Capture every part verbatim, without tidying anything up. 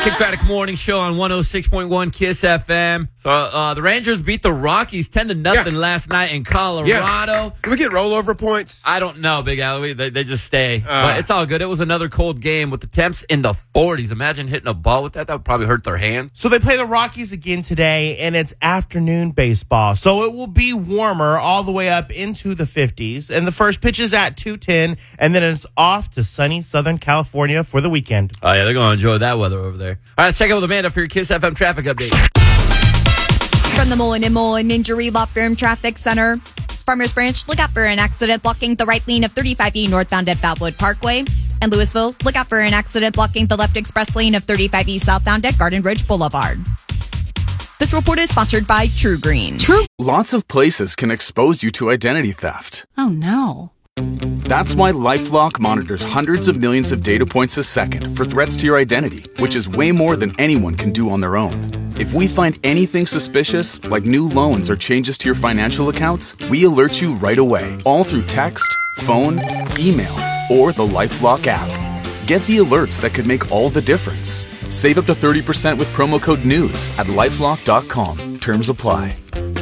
Kick Braddock Morning Show on one oh six point one Kiss F M. So uh, the Rangers beat the Rockies ten to nothing Yeah. last night in Colorado. Yeah. Do we get rollover points? I don't know, Big Al. They, they just stay. Uh. But it's all good. It was another cold game with the temps in the forties. Imagine hitting a ball with that. That would probably hurt their hand. So they play the Rockies again today, and it's afternoon baseball. So it will be warmer all the way up into the fifties. And the first pitch is at two ten, and then it's off to sunny Southern California for the weekend. Oh, yeah, they're going to enjoy that weather over there. All right, let's check out with Amanda for your Kiss F M traffic update. From the Mullen and Mullen Injury Law Firm Traffic Center, Farmers Branch, look out for an accident blocking the right lane of thirty-five E northbound at Valwood Parkway. And Louisville, look out for an accident blocking the left express lane of thirty-five E southbound at Garden Ridge Boulevard. This report is sponsored by True Green. True. Lots of places can expose you to identity theft. Oh, no. That's why LifeLock monitors hundreds of millions of data points a second for threats to your identity, which is way more than anyone can do on their own. If we find anything suspicious, like new loans or changes to your financial accounts, we alert you right away, all through text, phone, email, or the LifeLock app. Get the alerts that could make all the difference. Save up to thirty percent with promo code NEWS at lifelock dot com. Terms apply.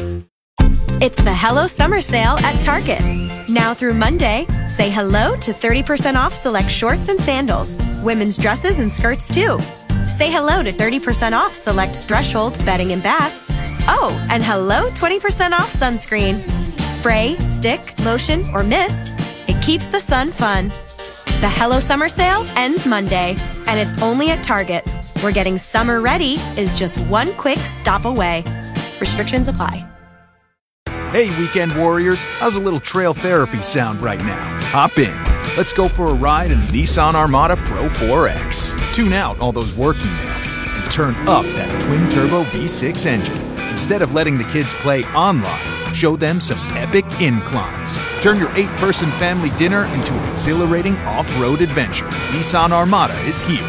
It's the Hello Summer Sale at Target. Now through Monday, say hello to thirty percent off select shorts and sandals, women's dresses and skirts too. Say hello to thirty percent off select Threshold bedding and bath. Oh, and hello twenty percent off sunscreen. Spray, stick, lotion, or mist. It keeps the sun fun. The Hello Summer Sale ends Monday, and it's only at Target, where getting summer ready is just one quick stop away. Restrictions apply. Hey, weekend warriors, how's a little trail therapy sound right now? Hop in. Let's go for a ride in the Nissan Armada Pro four X. Tune out all those work emails and turn up that twin-turbo V six engine. Instead of letting the kids play online, show them some epic inclines. Turn your eight-person family dinner into an exhilarating off-road adventure. Nissan Armada is here.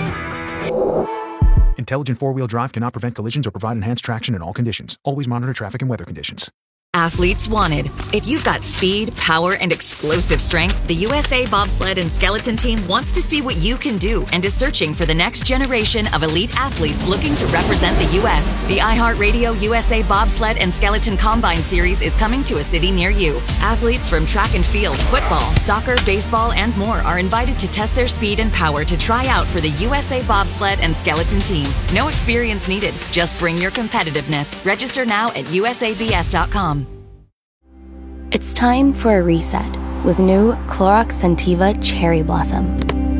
Intelligent four-wheel drive cannot prevent collisions or provide enhanced traction in all conditions. Always monitor traffic and weather conditions. Athletes wanted. If you've got speed, power, and explosive strength, the U S A Bobsled and Skeleton Team wants to see what you can do and is searching for the next generation of elite athletes looking to represent the U S The iHeartRadio U S A Bobsled and Skeleton Combine Series is coming to a city near you. Athletes from track and field, football, soccer, baseball, and more are invited to test their speed and power to try out for the U S A Bobsled and Skeleton Team. No experience needed. Just bring your competitiveness. Register now at U S A B S dot com. It's time for a reset with new Clorox Scentiva Cherry Blossom.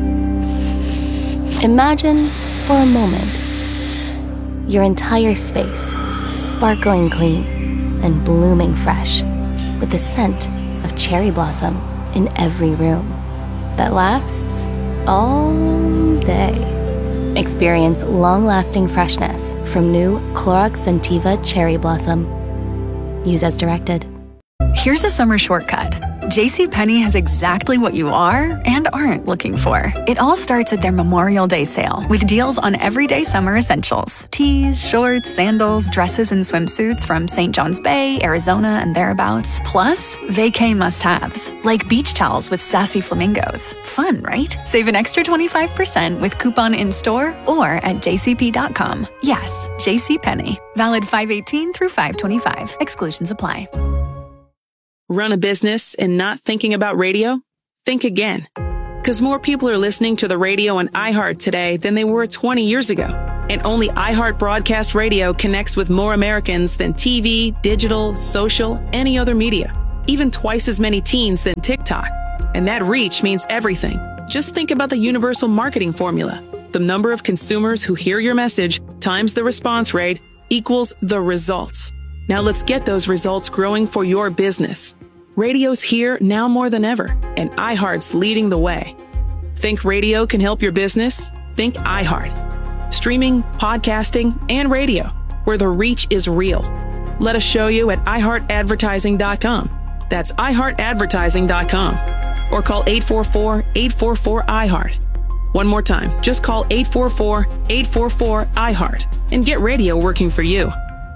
Imagine, for a moment, your entire space sparkling clean and blooming fresh with the scent of cherry blossom in every room that lasts all day. Experience long-lasting freshness from new Clorox Scentiva Cherry Blossom. Use as directed. Here's a summer shortcut. JCPenney has exactly what you are and aren't looking for. It all starts at their Memorial Day sale with deals on everyday summer essentials. Tees, shorts, sandals, dresses, and swimsuits from Saint John's Bay, Arizona, and thereabouts. Plus, vacay must-haves, like beach towels with sassy flamingos. Fun, right? Save an extra twenty-five percent with coupon in-store or at j c p dot com. Yes, JCPenney. Valid five eighteen through five twenty-five. Exclusions apply. Run a business and not thinking about radio? Think again. Because more people are listening to the radio on iHeart today than they were twenty years ago. And only iHeart Broadcast Radio connects with more Americans than T V, digital, social, any other media. Even twice as many teens than TikTok. And that reach means everything. Just think about the universal marketing formula. The number of consumers who hear your message times the response rate equals the results. Now let's get those results growing for your business. Radio's here now more than ever, and iHeart's leading the way. Think radio can help your business? Think iHeart. Streaming, podcasting, and radio, where the reach is real. Let us show you at i heart advertising dot com. That's i heart advertising dot com. Or call eight four four, eight four four, I heart. One more time, just call eight four four, eight four four, I heart and get radio working for you.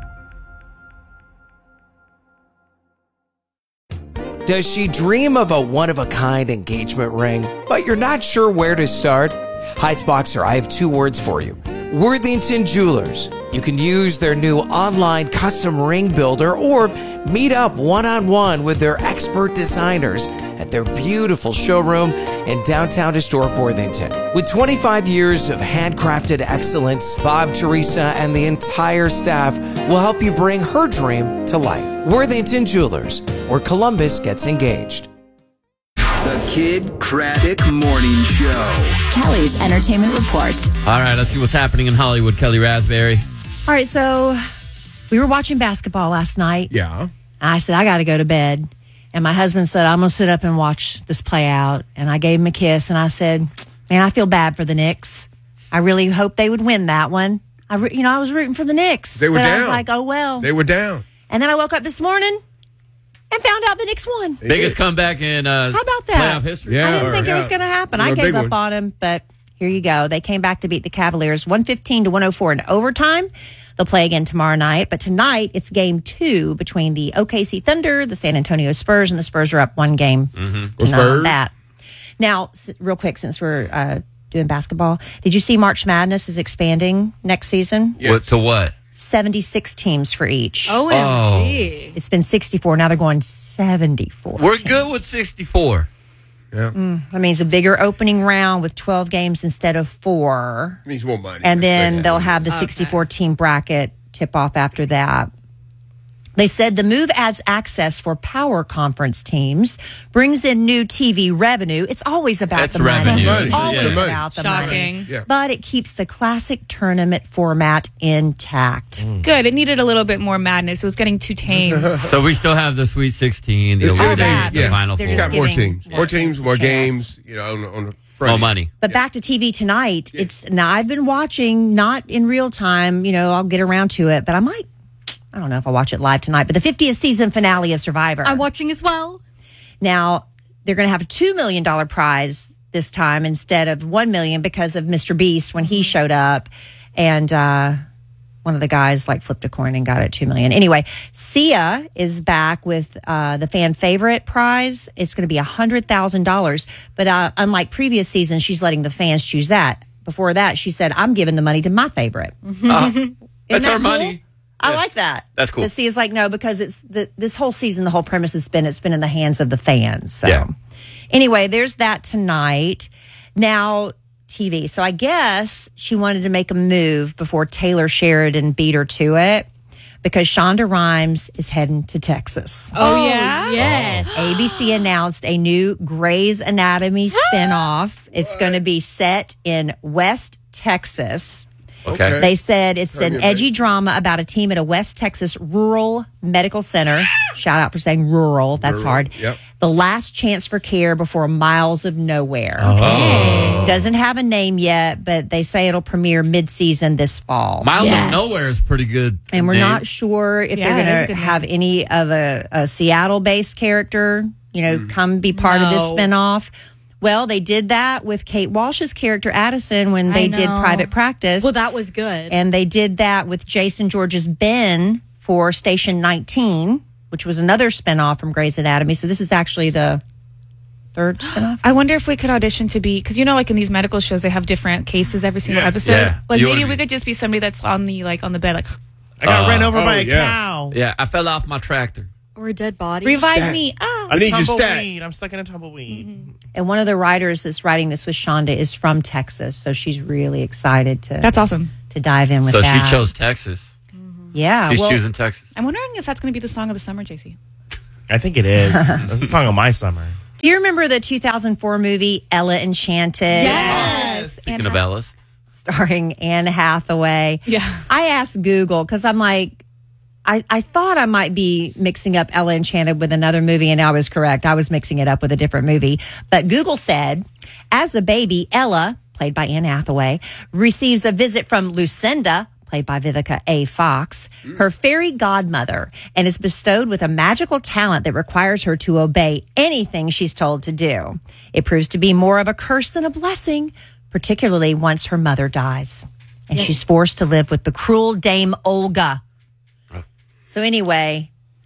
Does she dream of a one-of-a-kind engagement ring, but you're not sure where to start? Heights Boxer, I have two words for you. Worthington Jewelers. You can use their new online custom ring builder or meet up one-on-one with their expert designers at their beautiful showroom in downtown historic Worthington. With twenty-five years of handcrafted excellence, Bob, Teresa, and the entire staff will help you bring her dream to life. Worthington Jewelers, where Columbus gets engaged. The Kid Craddock Morning Show. Kelly's Entertainment Report. All right, let's see what's happening in Hollywood. Kelly Raspberry. All right, so we were watching basketball last night. Yeah. I said, I got to go to bed. And my husband said, I'm going to sit up and watch this play out. And I gave him a kiss, and I said, man, I feel bad for the Knicks. I really hope they would win that one. I, re- you know, I was rooting for the Knicks. They were but down. I was like, oh, well. They were down. And then I woke up this morning and found out the Knicks won. Biggest comeback in uh, How about that? playoff history. Yeah. I didn't think yeah. it was going to happen. It was I a gave big up one. on him, but here you go. They came back to beat the Cavaliers one fifteen to one oh four in overtime. They'll play again tomorrow night. But tonight, it's game two between the O K C Thunder, the San Antonio Spurs, and the Spurs are up one game Mm-hmm. to none Spurs? on that. Now, s- real quick, since we're uh, doing basketball, did you see March Madness is expanding next season? Yes. What, to what? seventy-six teams for each. O M G. It's been sixty-four. Now they're going seventy-four. We're teams. good with sixty-four. Yeah. That means a bigger opening round with twelve games instead of four. Needs more money. And then That's they'll it. have the sixty-four team bracket tip off after that. They said the move adds access for power conference teams, brings in new T V revenue. It's always about That's the money. revenue. Money. Always Yeah. Money. about the Shocking. money. Yeah. But it keeps the classic tournament format intact. Good. It needed a little bit more madness. It was getting too tame. So we still have the Sweet sixteen, the All Elite that. Eight, the Yeah. Final They're Four. just Got more giving teams. More teams, more chance. games, you know, on, on the front. More end. money. But back to T V tonight. It's now I've been watching, not in real time. You know, I'll get around to it, but I might. I don't know if I'll watch it live tonight. But the fiftieth season finale of Survivor. I'm watching as well. Now they're going to have a two million dollar prize this time instead of one million because of Mister Beast when he showed up, and uh, one of the guys like flipped a coin and got it two million. Anyway, Sia is back with uh, the fan favorite prize. It's going to be a hundred thousand dollars, but uh, unlike previous seasons, she's letting the fans choose that. Before that, she said, "I'm giving the money to my favorite." Uh, that's that our cool? money. I Yeah. like that. That's cool. But Sia's like, no, because it's the, this whole season, the whole premise has been it's been in the hands of the fans. So Yeah. anyway, there's that tonight. Now, T V. So I guess she wanted to make a move before Taylor Sheridan beat her to it because Shonda Rhimes is heading to Texas. Oh, yeah? Yes. A B C announced a new Grey's Anatomy spinoff. It's going to be set in West Texas. Okay. They said it's an Target edgy drama about a team at a West Texas rural medical center. Shout out for saying rural. That's Rural, hard. yep. The last chance for care before miles of nowhere. Oh. Doesn't have a name yet, but they say it'll premiere mid-season this fall. Miles Yes. of Nowhere is pretty good. And we're name. not sure if Yeah, it is they're a going good to name. have any of a, a Seattle-based character, you know, come be part of this No. spinoff. Well, they did that with Kate Walsh's character Addison when they I did know. Private Practice. Well, that was good. And they did that with Jason George's Ben for Station nineteen, which was another spinoff from Grey's Anatomy. So this is actually the third spinoff. I wonder if we could audition to be, because you know, like in these medical shows, they have different cases every single Yeah. episode. Yeah. Like You maybe wanna we be- could just be somebody that's on the like on the bed, like I got Uh, ran over oh, by a yeah. cow. Yeah, I fell off my tractor. or a dead body. revive Stat. me. Ah. I need your stat. Tumbleweed. I'm stuck in a tumbleweed. And one of the writers that's writing this with Shonda is from Texas. So she's really excited to, That's awesome. to dive in with So that. she chose Texas. Yeah. She's well, choosing Texas. I'm wondering if that's going to be the song of the summer, J C. I think it is. That's the song of my summer. do you remember the two thousand four movie Ella Enchanted? Yes. Speaking of Ellis. Starring Anne Hathaway. Yeah. I asked Google because I'm like, I, I thought I might be mixing up Ella Enchanted with another movie, and I was correct. I was mixing it up with a different movie. But Google said, as a baby, Ella, played by Anne Hathaway, receives a visit from Lucinda, played by Vivica A. Fox, her fairy godmother, and is bestowed with a magical talent that requires her to obey anything she's told to do. It proves to be more of a curse than a blessing, particularly once her mother dies. And she's forced to live with the cruel Dame Olga. So anyway,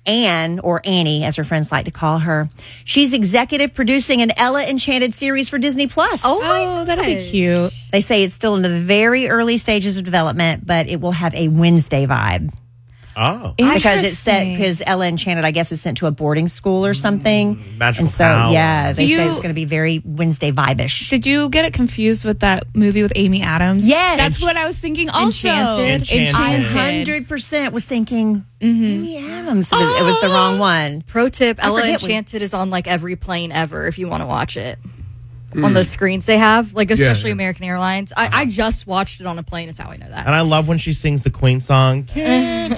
Anne, or Annie, as her friends like to call her. She's executive producing an Ella Enchanted series for Disney Plus. Oh, my Oh, that'll be gosh. cute. They say it's still in the very early stages of development, but it will have a Wednesday vibe. Oh. Because it's set, Interesting. because Ella Enchanted, I guess, is sent to a boarding school or something. Magical and so, power. yeah, they Do say you- it's going to be very Wednesday vibe-ish. Did you get it confused with that movie with Amy Adams? Yes. That's what I was thinking also. Enchanted? Enchanted. I Enchanted. one hundred percent was thinking Amy Adams. It was, it was the wrong one. Pro tip: I Ella forget what- Enchanted is on like every plane ever if you want to watch it. On the screens they have, like especially yeah. American Airlines. I, I just watched it on a plane. Is how I know that. And I love when she sings the Queen song. Can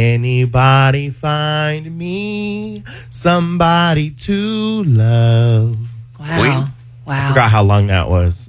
anybody find me somebody to love? Wow. Queen? I Wow. forgot how long that was.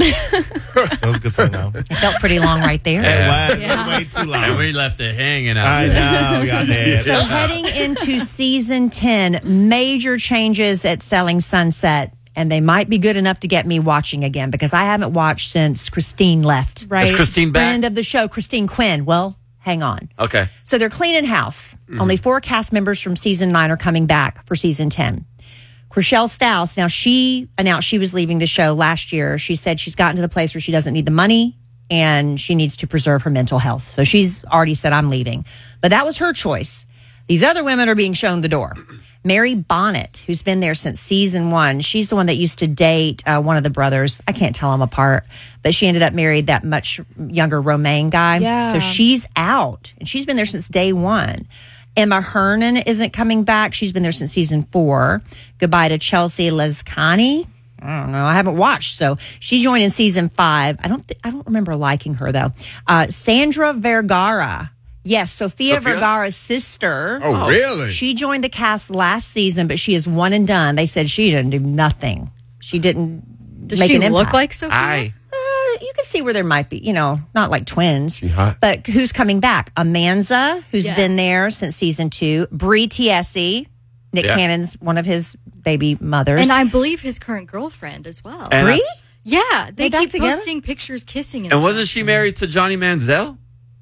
That was a good song, though. It felt pretty long right there. Yeah. It was way too long. And we left it hanging out. I know, goddamn. So heading into season ten, major changes at Selling Sunset. And they might be good enough to get me watching again because I haven't watched since Christine left. Right. Is Christine back? Friend of the show, Christine Quinn. Well, hang on. Okay. So they're cleaning house. Only four cast members from season nine are coming back for season ten. Chriselle Staus, now she announced she was leaving the show last year. She said she's gotten to the place where she doesn't need the money and she needs to preserve her mental health. So she's already said, I'm leaving. But that was her choice. These other women are being shown the door. Mary Bonnet, who's been there since season one, she's the one that used to date uh, one of the brothers. I can't tell them apart, but she ended up married that much younger Romaine guy. Yeah. So she's out, and she's been there since day one. Emma Hernan isn't coming back. She's been there since season four. Goodbye to Chelsea Lescani. I don't know. I haven't watched, so she joined in season five. I don't. Th- I don't remember liking her though. Uh, Sandra Vergara. Yes, Sofia, Sophia? Vergara's sister. Oh, really? She joined the cast last season, but she is one and done. They said she didn't do nothing. She didn't Does make she an look impact. like Sophia? I. Uh, you can see where there might be, you know, not like twins. She hot? But who's coming back? Amanza, who's Yes. been there since season two. Bree Tiesi, Nick Yeah. Cannon's one of his baby mothers. And I believe his current girlfriend as well. And, Bree? uh, Yeah, they They got keep together? posting pictures kissing and, and stuff. wasn't she married to Johnny Manziel?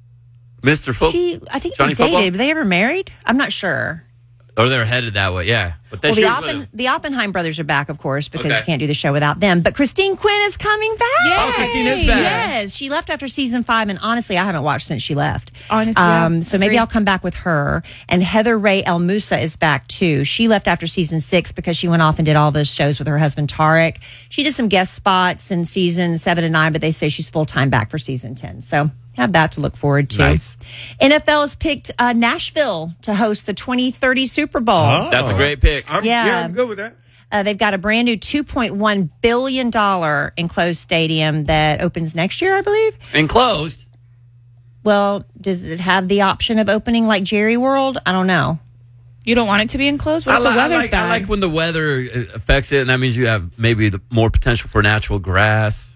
Mister Football? she, I think Johnny they dated. Football? Were they ever married? I'm not sure. Or they were headed that way, yeah. But then Well, she the, was with Oppen, him. the Oppenheim brothers are back, of course, because Okay. you can't do the show without them. But Christine Quinn is coming back. Oh, Christine is back. Yes, she left after season five, and honestly, I haven't watched since she left. Honestly, um, yeah. so maybe Agreed. I'll come back with her. And Heather Ray El Musa is back too. She left after season six because she went off and did all those shows with her husband Tarek. She did some guest spots in season seven and nine, but they say she's full time back for season ten. So have that to look forward to. Nice. N F L has picked uh, Nashville to host the twenty thirty Super Bowl. Oh. That's a great pick. I'm, Yeah. yeah. I'm good with that. Uh, they've got a brand new two point one billion dollars enclosed stadium that opens next year, I believe. Enclosed. Well, does it have the option of opening like Jerry World? I don't know. You don't want it to be enclosed? What I, if li- the I weather's like, I bad? like when the weather uh, affects it, and that means you have maybe the more potential for natural grass.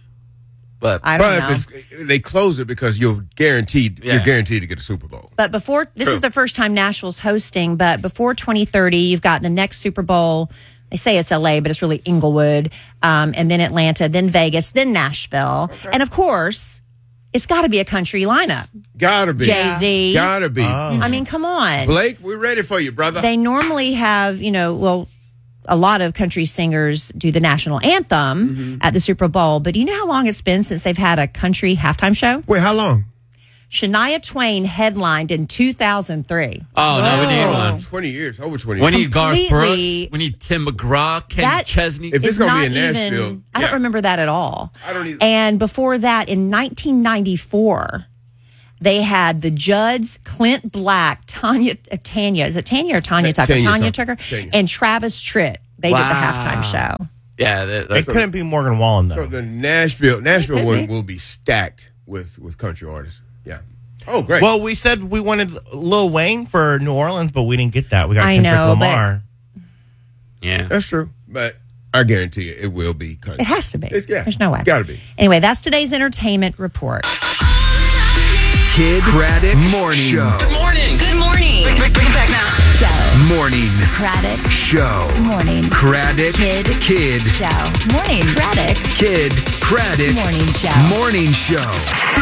But I don't But know. if it's, they close it because you're guaranteed Yeah. you're guaranteed to get a Super Bowl. But before, this True. is the first time Nashville's hosting, but before twenty thirty, you've got the next Super Bowl. They say it's L A, but it's really Inglewood, um, and then Atlanta, then Vegas, then Nashville. And of course, it's got to be a country lineup. Gotta be. Jay-Z. Gotta be. I mean, come on. Blake, we're ready for you, brother. They normally have, you know, well, a lot of country singers do the national anthem Mm-hmm. at the Super Bowl, but do you know how long it's been since they've had a country halftime show? Wait, how long? Shania Twain headlined in two thousand three. oh no, we need Oh, one. twenty years. Over twenty We years. need Garth Completely- Brooks. We need Tim McGraw, Kenny That- Chesney. If it's It's gonna be not in even, Nashville, I don't yeah. remember that at all. I don't either. And before that, in nineteen ninety-four, they had the Judds, Clint Black, Tanya, uh, Tanya, is it Tanya or Tanya Ta- Tucker? Tanya Tanya Tucker. Tucker, Tanya. and Travis Tritt. They did the Wow. halftime show. yeah, that, It that's couldn't be Morgan Wallen, though. So the Nashville Nashville could one be. will be stacked with with country artists. Yeah. Oh, great. Well, we said we wanted Lil Wayne for New Orleans, but we didn't get that. We got I Kendrick know, but- Lamar. yeah. that's true. But I guarantee you, it will be country. It has to be. It's, yeah, There's no way. Gotta be. Anyway, that's today's entertainment report. Kid Craddock Morning Show. Good morning. Good morning. Bring, bring, bring it back now. Show. Morning Craddock. Show. Morning. Craddock Kid. Kid Show. Morning. Craddock. Kid Craddock Morning Show. Morning Show.